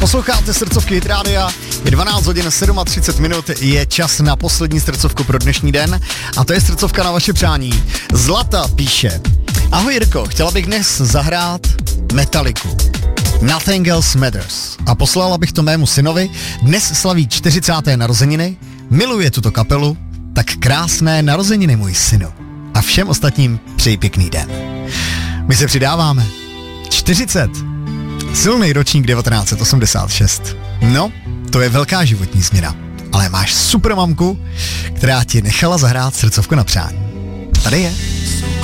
Posloucháte srdcovky Hit Rádia, je 12 hodin 37 minut, je čas na poslední srdcovku pro dnešní den a to je srdcovka na vaše přání. Zlata píše: Ahoj Jirko, chtěla bych dnes zahrát Metalliku, Nothing Else Matters, a poslala bych to mému synovi, dnes slaví 40. narozeniny, miluje tuto kapelu, tak krásné narozeniny můj synu. A všem ostatním přeji pěkný den. My se přidáváme. 40. Silný ročník 1986. No, to je velká životní změna. Ale máš super mamku, která ti nechala zahrát srdcovku na přání. Tady je.